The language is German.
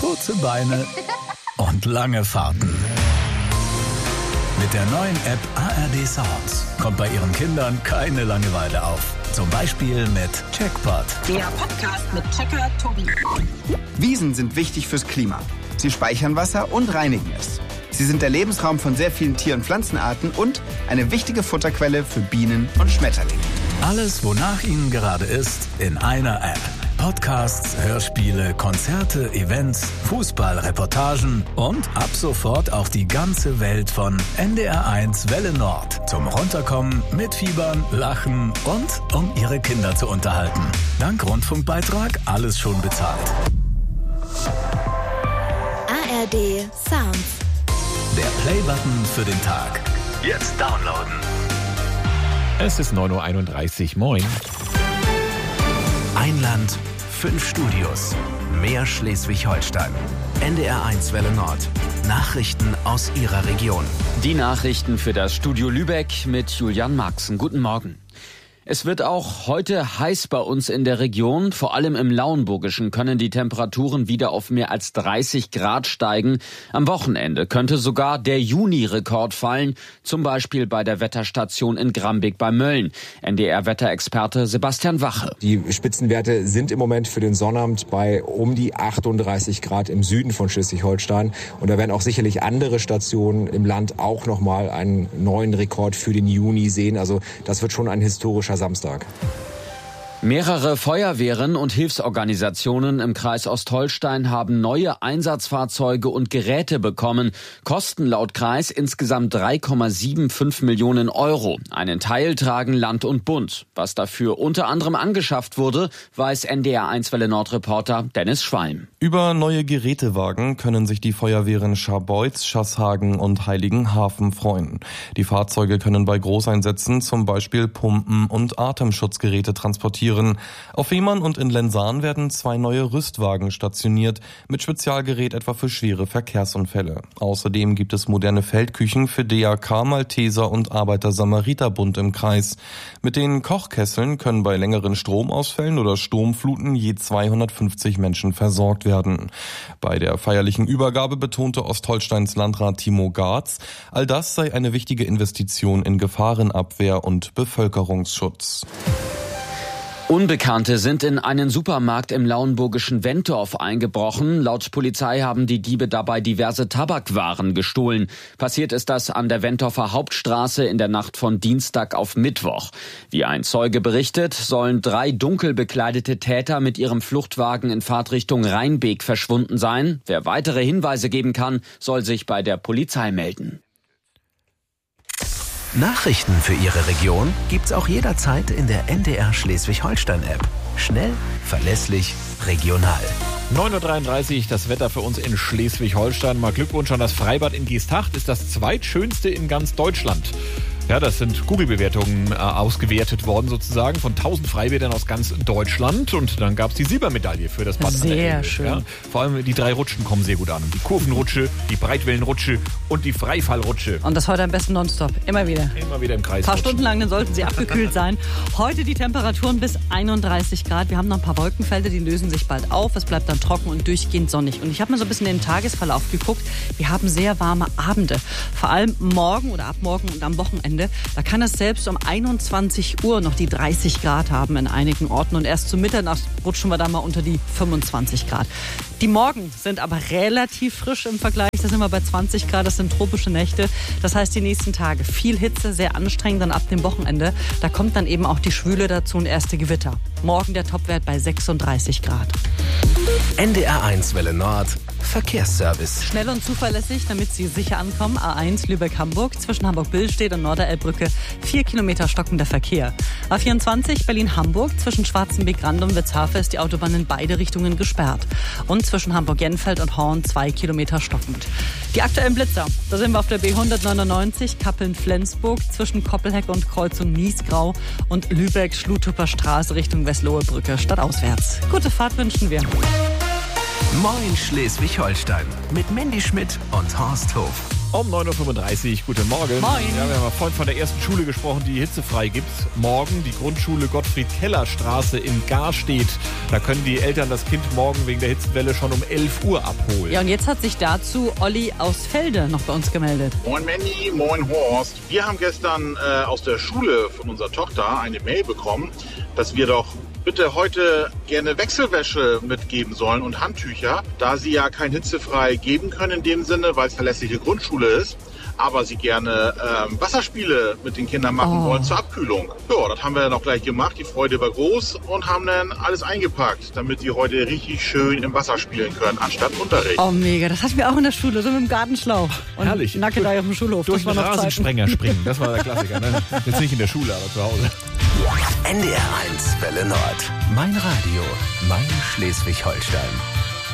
kurze Beine und lange Fahrten. Mit der neuen App ARD Sounds kommt bei Ihren Kindern keine Langeweile auf. Zum Beispiel mit Checkpot. Der Podcast mit Checker Tobi. Wiesen sind wichtig fürs Klima. Sie speichern Wasser und reinigen es. Sie sind der Lebensraum von sehr vielen Tier- und Pflanzenarten und eine wichtige Futterquelle für Bienen und Schmetterlinge. Alles, wonach Ihnen gerade ist, in einer App. Podcasts, Hörspiele, Konzerte, Events, Fußball-Reportagen und ab sofort auch die ganze Welt von NDR1 Welle Nord. Zum Runterkommen, mitfiebern, lachen und um Ihre Kinder zu unterhalten. Dank Rundfunkbeitrag alles schon bezahlt. ARD Sounds. Der Play-Button für den Tag. Jetzt downloaden. Es ist 9.31 Uhr. Moin. Ein Land, 5 Studios. Mehr Schleswig-Holstein. NDR1 Welle Nord. Nachrichten aus Ihrer Region. Die Nachrichten für das Studio Lübeck mit Julian Marxen. Guten Morgen. Es wird auch heute heiß bei uns in der Region. Vor allem im Lauenburgischen können die Temperaturen wieder auf mehr als 30 Grad steigen. Am Wochenende könnte sogar der Juni-Rekord fallen, zum Beispiel bei der Wetterstation in Grambeck bei Mölln. NDR-Wetterexperte Sebastian Wache. Die Spitzenwerte sind im Moment für den Sonnabend bei um die 38 Grad im Süden von Schleswig-Holstein. Und da werden auch sicherlich andere Stationen im Land auch nochmal einen neuen Rekord für den Juni sehen. Also das wird schon ein historischer Samstag. Mehrere Feuerwehren und Hilfsorganisationen im Kreis Ostholstein haben neue Einsatzfahrzeuge und Geräte bekommen. Kosten laut Kreis insgesamt 3,75 Millionen Euro. Einen Teil tragen Land und Bund. Was dafür unter anderem angeschafft wurde, weiß NDR1 Welle Nord-Reporter Dennis Schwalm. Über neue Gerätewagen können sich die Feuerwehren Scharbeutz, Schaßhagen und Heiligenhafen freuen. Die Fahrzeuge können bei Großeinsätzen zum Beispiel Pumpen und Atemschutzgeräte transportieren. Auf Fehmarn und in Lensahn werden 2 neue Rüstwagen stationiert, mit Spezialgerät etwa für schwere Verkehrsunfälle. Außerdem gibt es moderne Feldküchen für DRK, Malteser und Arbeiter-Samariter-Bund im Kreis. Mit den Kochkesseln können bei längeren Stromausfällen oder Sturmfluten je 250 Menschen versorgt werden. Bei der feierlichen Übergabe betonte Ostholsteins Landrat Timo Garz, all das sei eine wichtige Investition in Gefahrenabwehr und Bevölkerungsschutz. Unbekannte sind in einen Supermarkt im lauenburgischen Wentorf eingebrochen. Laut Polizei haben die Diebe dabei diverse Tabakwaren gestohlen. Passiert ist das an der Wentorfer Hauptstraße in der Nacht von Dienstag auf Mittwoch. Wie ein Zeuge berichtet, sollen 3 dunkel bekleidete Täter mit ihrem Fluchtwagen in Fahrtrichtung Rheinbeek verschwunden sein. Wer weitere Hinweise geben kann, soll sich bei der Polizei melden. Nachrichten für Ihre Region gibt's auch jederzeit in der NDR Schleswig-Holstein-App. Schnell, verlässlich, regional. 9.33 Uhr, das Wetter für uns in Schleswig-Holstein. Mal Glückwunsch an das Freibad in Geesthacht, ist das zweitschönste in ganz Deutschland. Ja, das sind Google-Bewertungen ausgewertet worden sozusagen von 1000 Freibädern aus ganz Deutschland. Und dann gab es die Silbermedaille für das Bad. Sehr schön. Ja, vor allem die 3 Rutschen kommen sehr gut an. Die Kurvenrutsche, die Breitwellenrutsche und die Freifallrutsche. Und das heute am besten nonstop. Immer wieder. Immer wieder im Kreis. Ein paar Stunden lang, dann sollten sie abgekühlt sein. Heute die Temperaturen bis 31 Grad. Wir haben noch ein paar Wolkenfelder, die lösen sich bald auf. Es bleibt dann trocken und durchgehend sonnig. Und ich habe mir so ein bisschen den Tagesverlauf geguckt. Wir haben sehr warme Abende. Vor allem morgen oder ab morgen und am Wochenende. Da kann es selbst um 21 Uhr noch die 30 Grad haben in einigen Orten. Und erst zu Mitternacht rutschen wir da mal unter die 25 Grad. Die Morgen sind aber relativ frisch im Vergleich. Da sind wir bei 20 Grad, das sind tropische Nächte. Das heißt, die nächsten Tage viel Hitze, sehr anstrengend. Dann ab dem Wochenende, da kommt dann eben auch die Schwüle dazu und erste Gewitter. Morgen der Topwert bei 36 Grad. NDR1 Welle Nord. Verkehrsservice. Schnell und zuverlässig, damit Sie sicher ankommen. A1 Lübeck-Hamburg zwischen Hamburg-Billstedt und Norderelbbrücke 4 Kilometer stockender Verkehr. A24 Berlin-Hamburg zwischen Schwarzenbeck-Rand und Witzhafe ist die Autobahn in beide Richtungen gesperrt. Und zwischen Hamburg-Jenfeld und Horn 2 Kilometer stockend. Die aktuellen Blitzer, da sind wir auf der B199 Kappeln-Flensburg zwischen Koppelheck und Kreuzung Niesgrau und Lübeck-Schluthuper Straße Richtung Westlohe-Brücke stadtauswärts. Gute Fahrt wünschen wir. Moin Schleswig-Holstein mit Mandy Schmidt und Horst Hof. Um 9.35 Uhr, guten Morgen. Moin. Ja, wir haben vorhin von der ersten Schule gesprochen, die hitzefrei gibt. Morgen die Grundschule Gottfried-Keller-Straße in Garstedt. Da können die Eltern das Kind morgen wegen der Hitzewelle schon um 11 Uhr abholen. Ja, und jetzt hat sich dazu Olli aus Felde noch bei uns gemeldet. Moin Mandy, moin Horst. Wir haben gestern aus der Schule von unserer Tochter eine Mail bekommen, dass wir doch bitte heute gerne Wechselwäsche mitgeben sollen und Handtücher, da sie ja kein hitzefrei geben können in dem Sinne, weil es verlässliche Grundschule ist, aber sie gerne Wasserspiele mit den Kindern machen wollen zur Abkühlung. Ja, das haben wir dann auch gleich gemacht, die Freude war groß und haben dann alles eingepackt, damit sie heute richtig schön im Wasser spielen können, anstatt Unterricht. Oh mega, das hatten wir auch in der Schule, so mit dem Gartenschlauch. Und herrlich. Nackedei auf dem Schulhof. Durch das den war noch Rasensprenger springen, das war der Klassiker. Ne? Jetzt nicht in der Schule, aber zu Hause. NDR 1 Welle Nord. Mein Radio, mein Schleswig-Holstein.